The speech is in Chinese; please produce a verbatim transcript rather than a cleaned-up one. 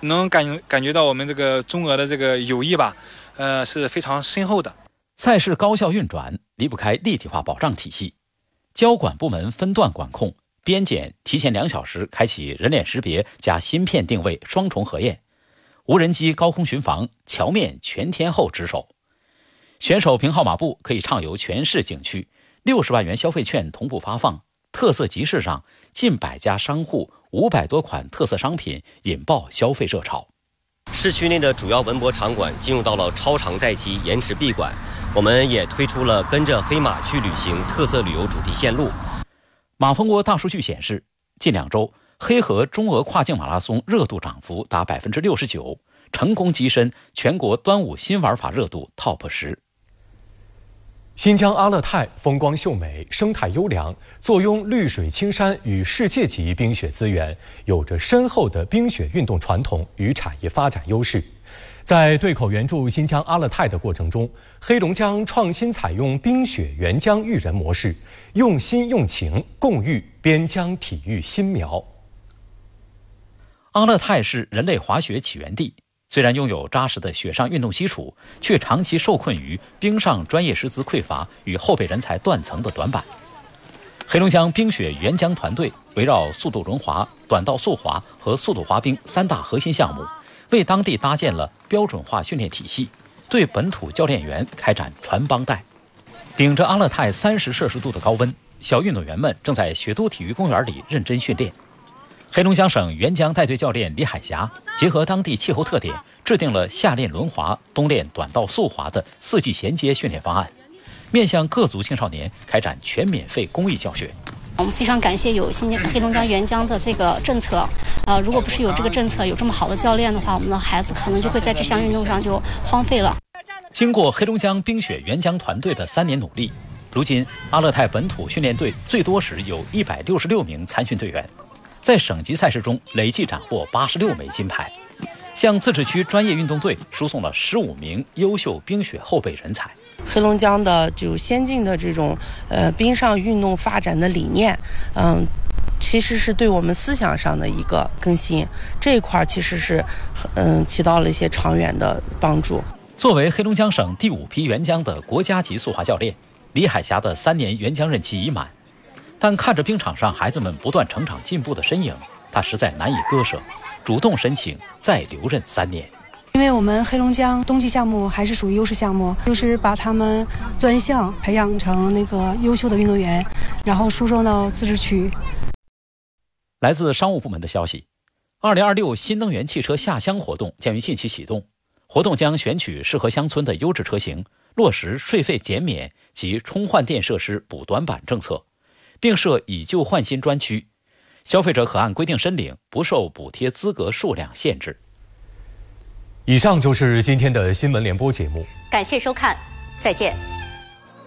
能感感觉到我们这个中俄的这个友谊吧，呃是非常深厚的。 赛事高效运转离不开立体化保障体系，交管部门分段管控，边检提前两小时开启人脸识别加芯片定位双重核验，无人机高空巡防，桥面全天候值守。选手凭号码布可以畅游全市景区，六十万元消费券同步发放。特色集市上，近百家商户，五百多款特色商品引爆消费热潮。 市区内的主要文博场馆进入到了超长待机延迟闭馆，我们也推出了跟着黑马去旅行特色旅游主题线路。 马蜂窝大数据显示，近两周黑河中俄跨境马拉松热度涨幅达百分之六十九，成功跻身全国端午新玩法热度 Top 十。 新疆阿勒泰风光秀美，生态优良，坐拥绿水青山与世界级冰雪资源，有着深厚的冰雪运动传统与产业发展优势。在对口援助新疆阿勒泰的过程中，黑龙江创新采用冰雪援疆育人模式，用心用情共育边疆体育新苗。 阿勒泰是人类滑雪起源地，虽然拥有扎实的雪上运动基础，却长期受困于冰上专业师资匮乏与后备人才断层的短板。黑龙江冰雪援疆团队围绕速度轮滑、短道速滑和速度滑冰三大核心项目，为当地搭建了标准化训练体系，对本土教练员开展传帮带。顶着阿勒泰三十摄氏度的高温，小运动员们正在雪都体育公园里认真训练。黑龙江省援疆带队教练李海霞结合当地气候特点，制定了夏练轮滑、冬练短道速滑的四季衔接训练方案，面向各族青少年开展全免费公益教学。 我们非常感谢有新疆黑龙江援疆的这个政策，呃，如果不是有这个政策，有这么好的教练的话，我们的孩子可能就会在这项运动上就荒废了。 经过黑龙江冰雪援疆团队的三年努力，如今阿勒泰本土训练队最多时有一百六十六名参训队员，在省级赛事中累计斩获八十六枚金牌，向自治区专业运动队输送了十五名优秀冰雪后备人才。 黑龙江的就先进的这种呃冰上运动发展的理念，嗯，其实是对我们思想上的一个更新，这一块其实是嗯起到了一些长远的帮助。 作为黑龙江省第五批援疆的国家级速滑教练，李海霞的三年援疆任期已满，但看着冰场上孩子们不断成长进步的身影，他实在难以割舍，主动申请再留任三年。 因为我们黑龙江冬季项目还是属于优势项目，就是把他们专项培养成那个优秀的运动员，然后输送到自治区。 来自商务部门的消息，二零二六新能源汽车下乡活动将于近期启动，活动将选取适合乡村的优质车型，落实税费减免及充换电设施补短板政策，并设以旧换新专区，消费者可按规定申领，不受补贴资格数量限制。 以上就是今天的新闻联播节目， 感谢收看，再见。